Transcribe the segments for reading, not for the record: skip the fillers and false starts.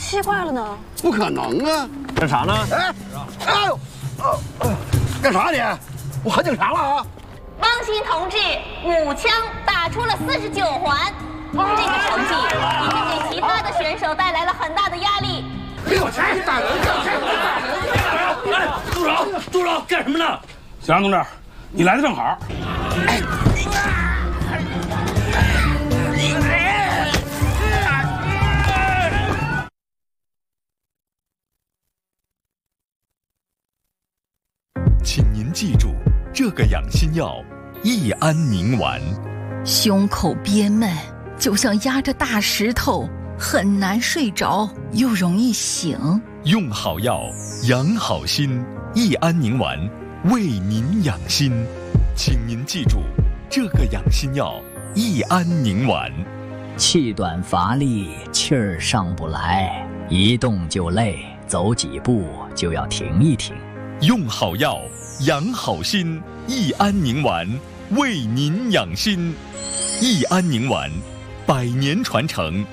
奇怪了呢？ 不可能啊！ 干啥呢？ 哎呦，干啥你？我喊警察了啊！ 汪鑫同志5枪打出了49环，这个成绩已经给其他的选手带来了很大的压力。 给我钱！打人！ 哎，住手！干什么呢？小杨同志，你来的正好。 请您记住这个养心药益安宁丸。 胸口憋闷，就像压着大石头，很难睡着，又容易醒。 用好药，养好心，益安宁丸为您养心。请您记住这个养心药益安宁丸。 气短乏力，气儿上不来，一动就累，走几步就要停一停。 用好药，养好心，益安宁丸为您养心。益安宁丸100年传承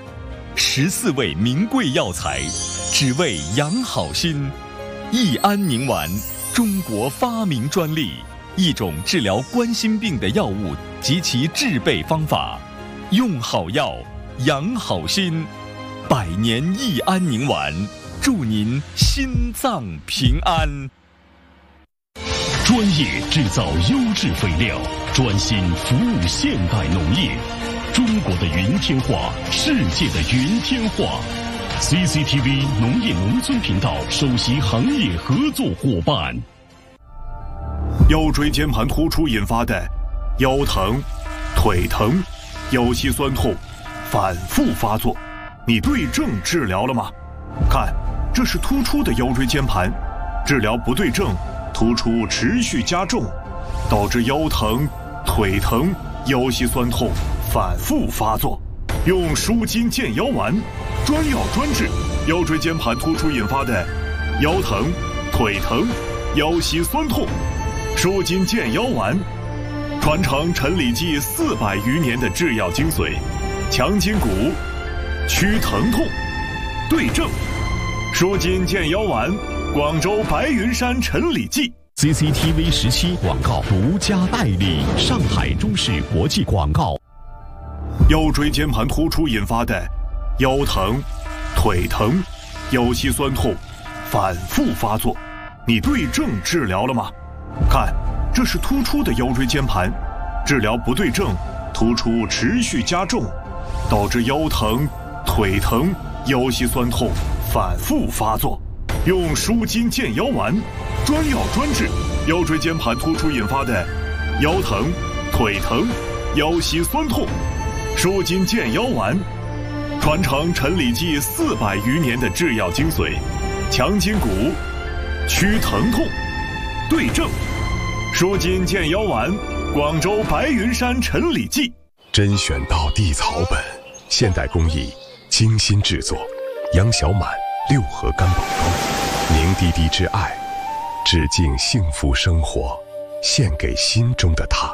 ，14味名贵药材，只为养好心。益安宁丸，中国发明专利，一种治疗冠心病的药物及其制备方法。用好药，养好心，100年益安宁丸，祝您心脏平安。 专业制造优质肥料，专心服务现代农业。中国的云天化，世界的云天化。CCTV 农业农村频道首席行业合作伙伴。 腰椎间盘突出引发的腰疼、腿疼、腰膝酸痛反复发作，你对症治疗了吗？看，这是突出的腰椎间盘，治疗不对症，突出持续加重，导致腰疼、腿疼、腰膝酸痛反复发作。用舒筋健腰丸，专药专治腰椎间盘突出引发的腰疼、腿疼、腰膝酸痛。舒筋健腰丸，传承陈李济400余年的制药精髓，强筋骨，祛疼痛，对症。舒筋健腰丸，广州白云山陈李济。 CCTV 17广告独家代理，上海中视国际广告。 腰椎间盘突出引发的腰疼、腿疼、腰膝酸痛反复发作，你对症治疗了吗？看，这是突出的腰椎间盘，治疗不对症，突出持续加重，导致腰疼、腿疼、腰膝酸痛反复发作。用舒筋健腰丸，专药专治腰椎间盘突出引发的腰疼、腿疼、腰膝酸痛。舒筋健腰丸，传承陈李济400余年的制药精髓，强筋骨，祛疼痛，对症。舒筋健腰丸，广州白云山陈李济。 甄选到地草本，现代工艺，精心制作，杨小满6合干宝膏，凝滴滴之爱，致敬幸福生活，献给心中的他。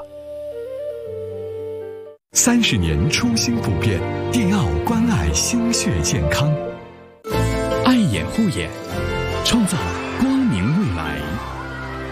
30年初心不变，电奥关爱心血健康，爱眼护眼，创造